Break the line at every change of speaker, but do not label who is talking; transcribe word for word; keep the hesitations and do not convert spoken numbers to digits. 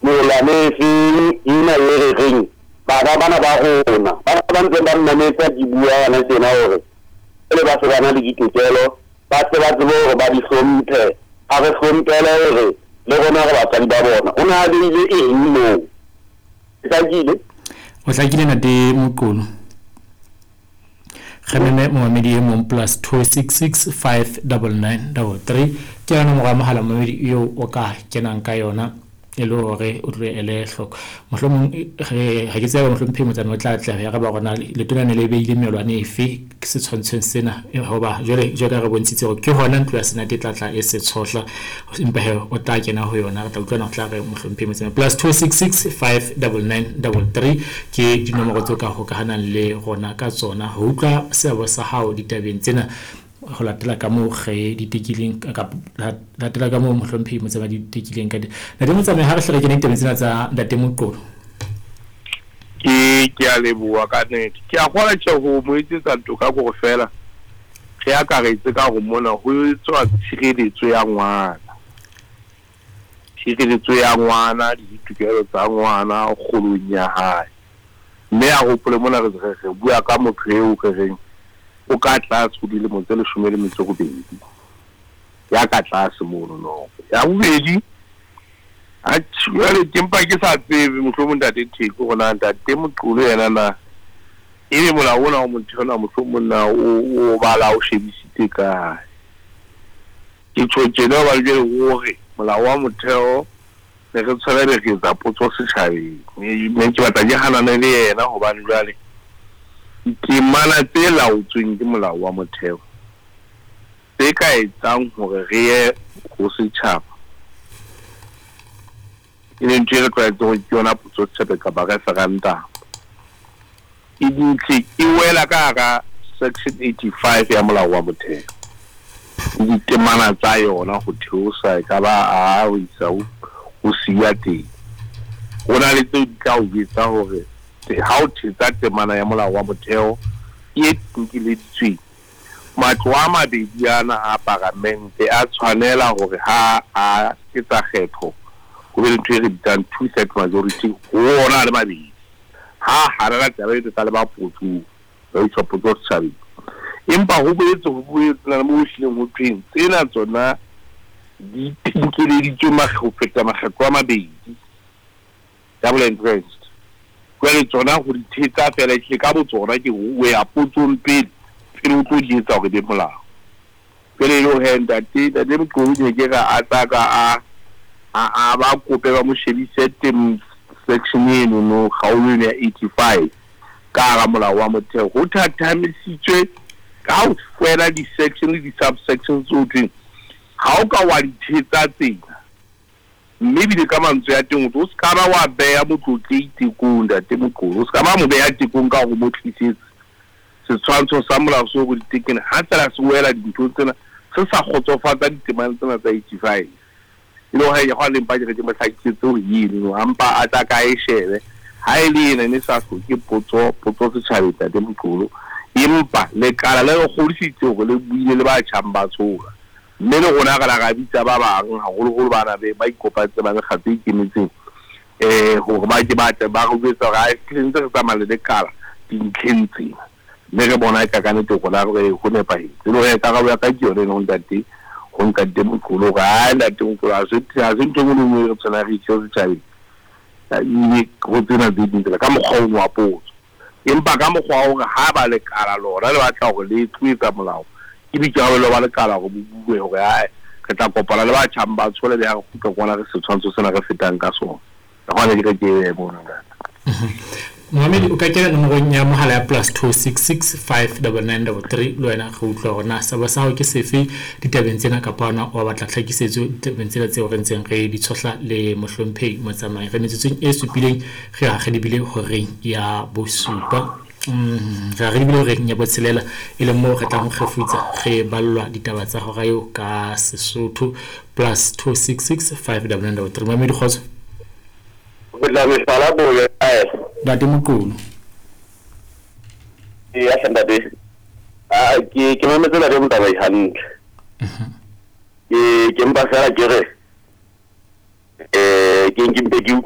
molane se ina le reng bana bana ba rona ba ba ntse ba mmametsa di bua na tsena hore le ba se bana le ditokelo ba se ba tsebo hore ba di hlomphe a re hlompele hore le rona re batswadi ba bona o na le ile eng mo ka gile
o tlakile na de Mokolo khameme Mohamedi e mong plus two six six five nine nine three ke yona mo ga mohala Mohamedi yo o ka kenang ka yona e le hore o tlo ele hloko mohlomong ha ke tsaya mohlomong phimo tsana o tla tla ya ga ba gona le tona ne le beile melwane efe se tshwantsheng sena e hoba jole jo ka re bontshitse go ke hona ntlo ya sena te tlatla e se tshohla empa he o tla kena ho yona ta utlwana o tla re mohlomong phimo tsena plus two six six five nine nine three ke dinomoro tso ka ho ka hanang le gona ka tsona ho utlwa seabo sa hao ditabeng tsena go latela ka mo ge ditekileng ka latela ka mo mohlomphedi mo tsama ditekileng ka na di mo tsama ha re hlare ke ne tebetsena tsa Ntate Mokolo
ke ke a leboa ka nnete ke a gola tše go mo etsetsa toka go fela ge a ka re itse ka go mona go tswa tshireletso ya ngwana tshireletso ya ngwana ditokelo tsa ngwana kgolong ya hae mme a gopole mona re re bua ka motho eo ke reng o ka tlase go dile motse le some le metso go bedi ya ka tlase mono no ya bobedi a tshwele tempa ke sa tsebe mohlomong Ntate Theko gona Ntate Mokolo yena na e be mola ona o mothona mohlomong na o bala o shebisitse ka ke tshotjena ba le gore mola wa motheo le re tshwele re ke tsa potso setšhabeng mme ke batla ke hanana le yena gobane jwale ke mana tse laotsweng ke molao wa motheo tse ka etsang hore re ye go setšhaba e leng tse re tlwaetse go ke yona potso setšhaba ka ba ka seranta e dintle e wela ka ga section eighty-five ya molao wa motheo le ditemana tsa yona go theosa ka ba a go isa go siya teng go na le tse di tla o bitsa hore ha o thetsa temana ya molao wa motheo e tinkileditsweng matlo a mabedi ana a parlamente a tshwanela hore ha a ke tsa kgetho go be le ntho e re bitsang two thirds majority go ona le mabedi ha harela taba e tsa le ba potso ba itse potso setšhabeng empa go boetse go boetse na mo hlileng go tweng tsena tsona di tinkileditswe go feta makgetlo a mabedi double interest kwele tsona go dithetsa fela ke ka botsona ke we a potsong pele pele o tlo di etsa go be molao pele lo henda te da dem go di ke ga ataka a a ba kope ba mo shebise tem section eno no gaolong ya eighty-five ka ga molao wa motheo go thathamisitswe ka o fela di section le di subsections tsotlhe ha o ka wa dithetsa tsena maybe the kamantswe ya teng o se ka ba wa beya motlotle itekong Ntate Mokolo o se ka ba mo beya tekong ka go motlisetse se tshwantsho sa molao so go ditekene ha tsela se wela dintho tsena se sa khotsofatsa ditemana tsena tsa eighty-five e lo ha ya go lempa dire ke matlhakitse o yini no ampa a tla ka e shebe ha ile ene ne sa go ke potso potso se tshabetsa Ntate Mokolo empa le kala le go godisitse go le buile le ba tshamba tsoga mme le gona ga la ga bitsa ba bang ha go go bana be ba ikopatse ba gatse ikemetseng eh go ba ke ba ba go betsa ga e tlentse re tsamaya le kala dintlentse le re bona ka kana to go la re go ne pa itse lo e ka ga ya ka jore no Ntate go Ntate Mokolo ga Ntate Mokolo a se a se ntse mo mo re tsena re tshotse tsabe ta ni go tsena di dintle ka mogao wa potso empa ka mogao ga ha ba le kala lona le batla go le twetsa molao ke di tšao le ba le kala go bue gore a ke tla kopana le ba tšhamba tshole le ya go ka kwana re se tshwantso sena re fetang ka sona ga gona ke ke bona
Mohamedi o ka kena nomorong ya mohala ya plus two six six five nine nine three le wena go utlwa gona sa ba sa go ke sefe ditabeng tsena ka pana o batla tlhakisetso ditabeng tsena tse o rentseng re di tshotla le mohlomphei mo tsamai re metsetseng e supileng ge a gedibile hore ya bosupa ga re bile re nya botselela ile mo re tla go gefutsa ge ballwa ditaba tsa go gayo ka Sesotho plus two six six five nine nine three Mohamedi khotso
go la me sala bole ai
Ntate Mokolo
e a senda de a ke ke mametse la re motaba I hantle ke ke mpa sala ke re eh ke ke mpe ke